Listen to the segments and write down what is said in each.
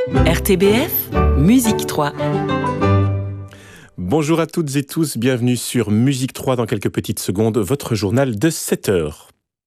RTBF, Musique 3. Bonjour à toutes et tous, bienvenue sur Musique 3 dans quelques petites secondes, votre journal de 7 heures.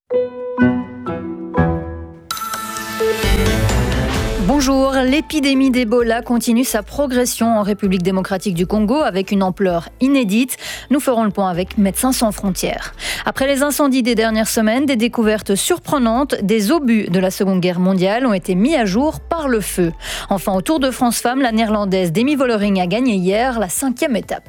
Bonjour, l'épidémie d'Ebola continue sa progression en République démocratique du Congo avec une ampleur inédite. Nous ferons le point avec Médecins sans frontières. Après les incendies des dernières semaines, des découvertes surprenantes, des obus de la Seconde Guerre mondiale ont été mis à jour par le feu. Enfin, au Tour de France Femmes, la néerlandaise Demi Vollering a gagné hier la 5e étape.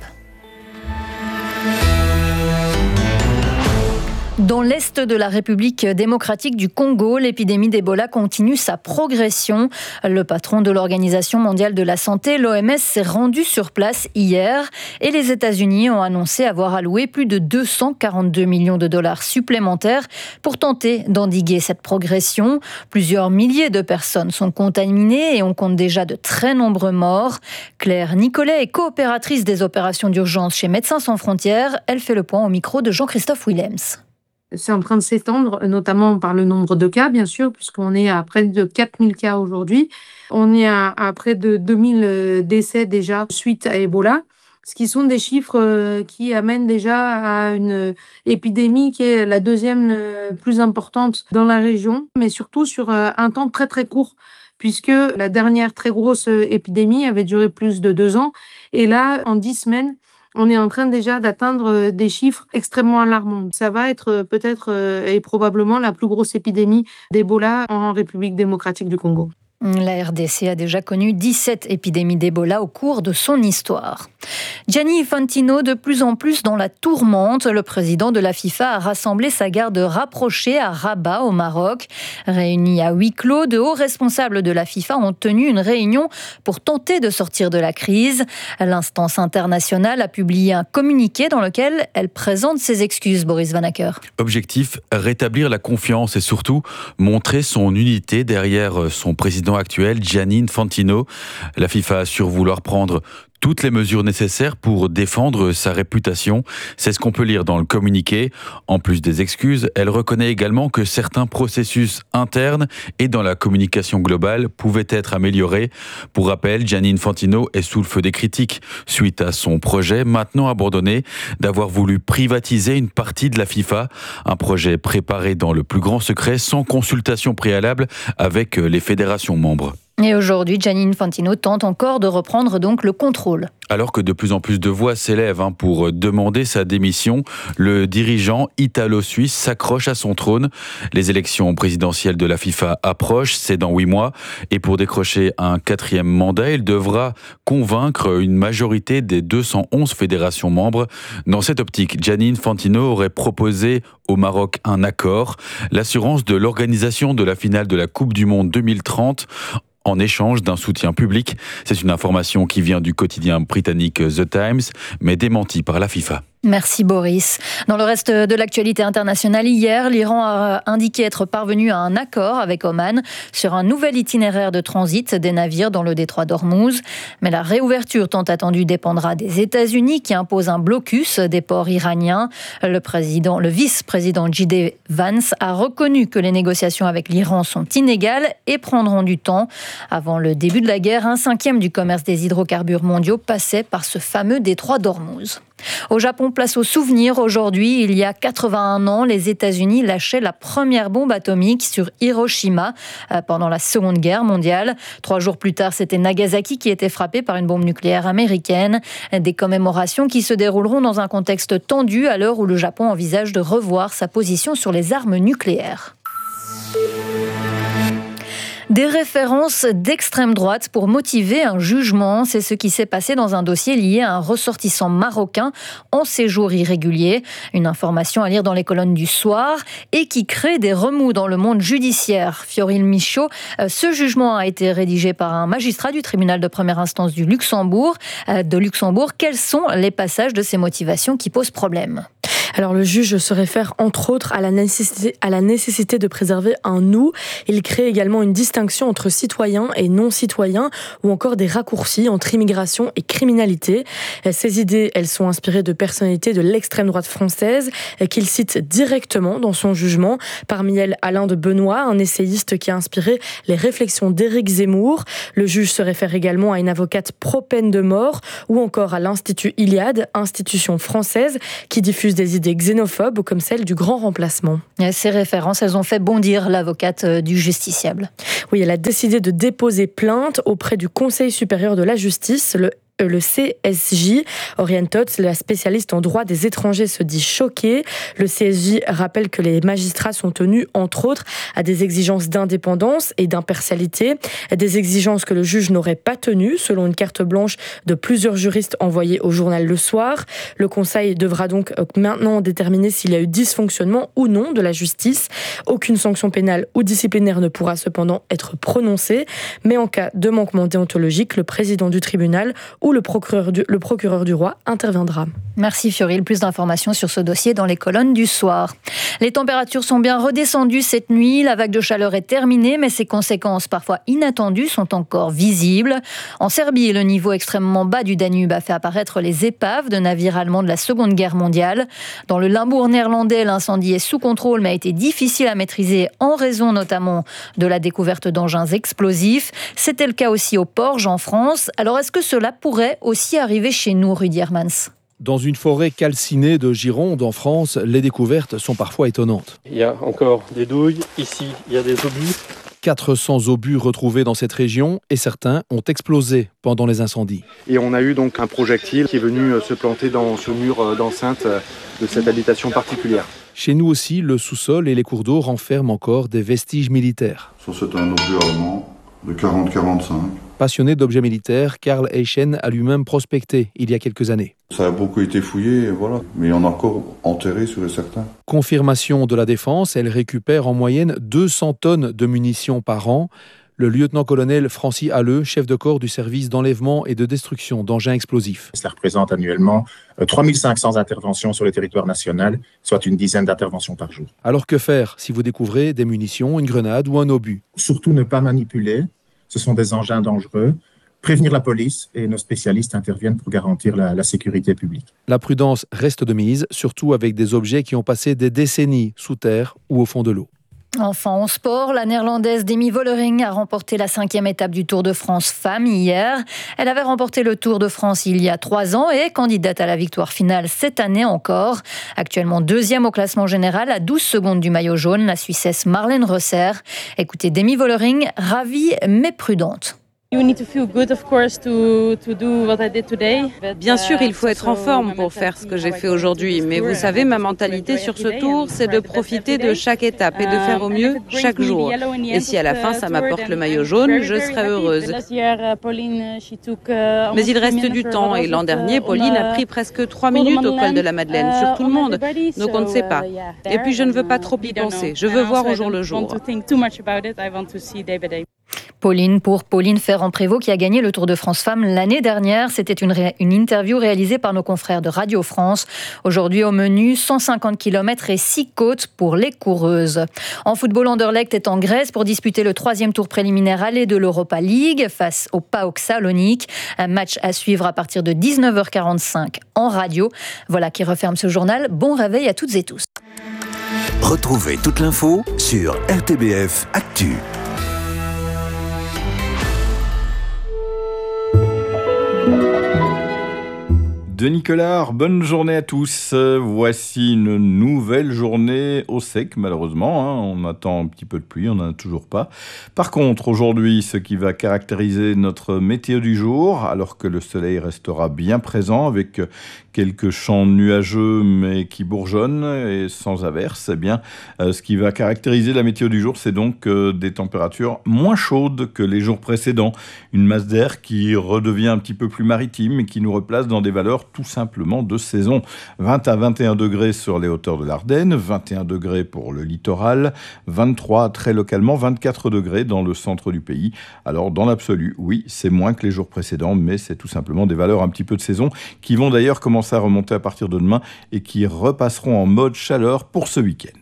Dans l'est de la République démocratique du Congo, l'épidémie d'Ebola continue sa progression. Le patron de l'Organisation mondiale de la santé, l'OMS, s'est rendu sur place hier et les États-Unis ont annoncé avoir alloué plus de 242 millions de dollars supplémentaires pour tenter d'endiguer cette progression. Plusieurs milliers de personnes sont contaminées et on compte déjà de très nombreux morts. Claire Nicolet est coopératrice des opérations d'urgence chez Médecins sans frontières. Elle fait le point au micro de Jean-Christophe Willems. C'est en train de s'étendre, notamment par le nombre de cas, bien sûr, puisqu'on est à près de 4000 cas aujourd'hui. On est à près de 2000 décès déjà suite à Ebola, ce qui sont des chiffres qui amènent déjà à une épidémie qui est la deuxième plus importante dans la région, mais surtout sur un temps très très court, puisque la dernière très grosse épidémie avait duré plus de 2 ans. Et là, en 10 semaines, on est en train déjà d'atteindre des chiffres extrêmement alarmants. Ça va être peut-être et probablement la plus grosse épidémie d'Ebola en République démocratique du Congo. La RDC a déjà connu 17 épidémies d'Ebola au cours de son histoire. Gianni Infantino, de plus en plus dans la tourmente, le président de la FIFA a rassemblé sa garde rapprochée à Rabat, au Maroc. Réunis à huis clos, de hauts responsables de la FIFA ont tenu une réunion pour tenter de sortir de la crise. L'instance internationale a publié un communiqué dans lequel elle présente ses excuses, Boris Vanacker. Objectif, rétablir la confiance et surtout montrer son unité derrière son président actuel, Gianni Infantino. La FIFA assure vouloir prendre toutes les mesures nécessaires pour défendre sa réputation. C'est ce qu'on peut lire dans le communiqué. En plus des excuses, elle reconnaît également que certains processus internes et dans la communication globale pouvaient être améliorés. Pour rappel, Gianni Infantino est sous le feu des critiques suite à son projet, maintenant abandonné, d'avoir voulu privatiser une partie de la FIFA. Un projet préparé dans le plus grand secret, sans consultation préalable avec les fédérations membres. Et aujourd'hui, Gianni Infantino tente encore de reprendre donc le contrôle. Alors que de plus en plus de voix s'élèvent pour demander sa démission, le dirigeant italo-suisse s'accroche à son trône. Les élections présidentielles de la FIFA approchent, c'est dans 8 mois. Et pour décrocher un 4e mandat, il devra convaincre une majorité des 211 fédérations membres. Dans cette optique, Gianni Infantino aurait proposé au Maroc un accord, l'assurance de l'organisation de la finale de la Coupe du Monde 2030 en échange d'un soutien public. C'est une information qui vient du quotidien britannique The Times, mais démentie par la FIFA. Merci Boris. Dans le reste de l'actualité internationale, hier, l'Iran a indiqué être parvenu à un accord avec Oman sur un nouvel itinéraire de transit des navires dans le détroit d'Ormuz. Mais la réouverture tant attendue dépendra des États-Unis qui imposent un blocus des ports iraniens. Le vice-président J.D. Vance a reconnu que les négociations avec l'Iran sont inégales et prendront du temps. Avant le début de la guerre, 1/5 du commerce des hydrocarbures mondiaux passait par ce fameux détroit d'Ormuz. Au Japon, place au souvenir. Aujourd'hui, il y a 81 ans, les États-Unis lâchaient la première bombe atomique sur Hiroshima pendant la Seconde Guerre mondiale. 3 jours plus tard, c'était Nagasaki qui était frappé par une bombe nucléaire américaine. Des commémorations qui se dérouleront dans un contexte tendu à l'heure où le Japon envisage de revoir sa position sur les armes nucléaires. Des références d'extrême droite pour motiver un jugement. C'est ce qui s'est passé dans un dossier lié à un ressortissant marocain en séjour irrégulier. Une information à lire dans les colonnes du Soir et qui crée des remous dans le monde judiciaire. Fioril Michaud, ce jugement a été rédigé par un magistrat du tribunal de première instance de Luxembourg. Quels sont les passages de ces motivations qui posent problème ? Alors le juge se réfère entre autres à la nécessité de préserver un nous. Il crée également une distinction entre citoyens et non-citoyens ou encore des raccourcis entre immigration et criminalité. Ces idées, elles sont inspirées de personnalités de l'extrême droite française qu'il cite directement dans son jugement. Parmi elles, Alain de Benoît, un essayiste qui a inspiré les réflexions d'Éric Zemmour. Le juge se réfère également à une avocate pro-peine de mort ou encore à l'Institut Iliade, institution française qui diffuse des idées xénophobes comme celle du grand remplacement. Ces références, elles ont fait bondir l'avocate du justiciable. Oui, elle a décidé de déposer plainte auprès du Conseil supérieur de la justice, le CSJ. Oriane Tots, la spécialiste en droit des étrangers, se dit choquée. Le CSJ rappelle que les magistrats sont tenus, entre autres, à des exigences d'indépendance et d'impartialité, des exigences que le juge n'aurait pas tenues, selon une carte blanche de plusieurs juristes envoyés au journal Le Soir. Le Conseil devra donc maintenant déterminer s'il y a eu dysfonctionnement ou non de la justice. Aucune sanction pénale ou disciplinaire ne pourra cependant être prononcée, mais en cas de manquement déontologique, le président du tribunal ou le procureur du roi interviendra. Merci Fioril, plus d'informations sur ce dossier dans les colonnes du Soir. Les températures sont bien redescendues cette nuit, la vague de chaleur est terminée, mais ses conséquences parfois inattendues sont encore visibles. En Serbie, le niveau extrêmement bas du Danube a fait apparaître les épaves de navires allemands de la Seconde Guerre mondiale. Dans le Limbourg néerlandais, l'incendie est sous contrôle, mais a été difficile à maîtriser en raison notamment de la découverte d'engins explosifs. C'était le cas aussi au Porge en France. Alors est-ce que cela pourrait aussi arriver chez nous, Rudy Hermans? Dans une forêt calcinée de Gironde, en France, les découvertes sont parfois étonnantes. Il y a encore des douilles, ici il y a des obus. 400 obus retrouvés dans cette région et certains ont explosé pendant les incendies. Et on a eu donc un projectile qui est venu se planter dans ce mur d'enceinte de cette habitation particulière. Chez nous aussi, le sous-sol et les cours d'eau renferment encore des vestiges militaires. Ça, c'est un obus allemand de 40-45. Passionné d'objets militaires, Karl Eichen a lui-même prospecté il y a quelques années. Ça a beaucoup été fouillé, voilà. Mais il y en a encore enterré sur certains. Confirmation de la défense, elle récupère en moyenne 200 tonnes de munitions par an. Le lieutenant-colonel Francis Halleux, chef de corps du service d'enlèvement et de destruction d'engins explosifs. Cela représente annuellement 3500 interventions sur le territoire national, soit une dizaine d'interventions par jour. Alors que faire si vous découvrez des munitions, une grenade ou un obus? Surtout ne pas manipuler, ce sont des engins dangereux. Prévenir la police et nos spécialistes interviennent pour garantir la sécurité publique. La prudence reste de mise, surtout avec des objets qui ont passé des décennies sous terre ou au fond de l'eau. Enfin, en sport, la néerlandaise Demi Vollering a remporté la 5e étape du Tour de France Femmes hier. Elle avait remporté le Tour de France il y a 3 ans et est candidate à la victoire finale cette année encore. Actuellement 2e au classement général à 12 secondes du maillot jaune, la Suissesse Marlène Rosser. Écoutez, Demi Vollering, ravie mais prudente. Bien sûr, il faut être en forme pour faire ce que j'ai fait aujourd'hui, mais vous savez, ma mentalité sur ce tour, c'est de profiter de chaque étape et de faire au mieux chaque jour. Et si à la fin ça m'apporte le maillot jaune, je serai heureuse. Mais il reste du temps et l'an dernier, Pauline a pris presque 3 minutes au col de la Madeleine sur tout le monde, donc on ne sait pas. Et puis je ne veux pas trop y penser, je veux voir au jour le jour. Pauline Ferrand-Prévot qui a gagné le Tour de France Femmes l'année dernière. C'était une interview réalisée par nos confrères de Radio France. Aujourd'hui au menu, 150 km et 6 côtes pour les coureuses. En football, Anderlecht est en Grèce pour disputer le 3e tour préliminaire aller de l'Europa League face au PAOK Salonique. Un match à suivre à partir de 19h45 en radio. Voilà qui referme ce journal. Bon réveil à toutes et tous. Retrouvez toute l'info sur RTBF Actu. Denis Collard, bonne journée à tous. Voici une nouvelle journée au sec, malheureusement. On attend un petit peu de pluie, on n'en a toujours pas. Par contre, aujourd'hui, ce qui va caractériser notre météo du jour, alors que le soleil restera bien présent avec quelques champs nuageux mais qui bourgeonnent et sans averse, eh bien, ce qui va caractériser la météo du jour, c'est donc des températures moins chaudes que les jours précédents. Une masse d'air qui redevient un petit peu plus maritime et qui nous replace dans des valeurs tout simplement de saison. 20 à 21 degrés sur les hauteurs de l'Ardenne, 21 degrés pour le littoral, 23 très localement, 24 degrés dans le centre du pays. Alors dans l'absolu, oui, c'est moins que les jours précédents, mais c'est tout simplement des valeurs un petit peu de saison qui vont d'ailleurs commencer à remonter à partir de demain et qui repasseront en mode chaleur pour ce week-end.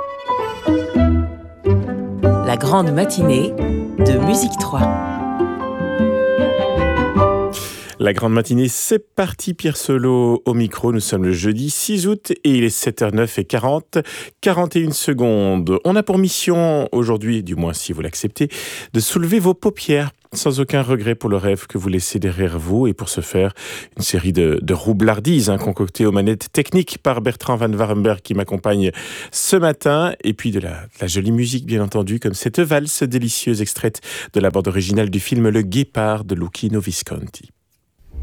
La grande matinée de Musique 3. La grande matinée, c'est parti. Pierre Solo au micro. Nous sommes le jeudi 6 août et il est 7h09 et 41 secondes. On a pour mission aujourd'hui, du moins si vous l'acceptez, de soulever vos paupières sans aucun regret pour le rêve que vous laissez derrière vous. Et pour ce faire, une série de roublardises concoctées aux manettes techniques par Bertrand Van Warenberg qui m'accompagne ce matin. Et puis de la jolie musique, bien entendu, comme cette valse délicieuse extraite de la bande originale du film Le Guépard de Luchino Visconti.